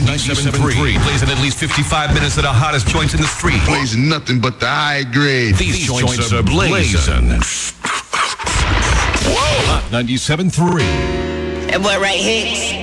97.3 plays in at least 55 minutes of the hottest joints in the street. Plays nothing but the high grade. These joints are blazing. Whoa! 97.3. That boy right here.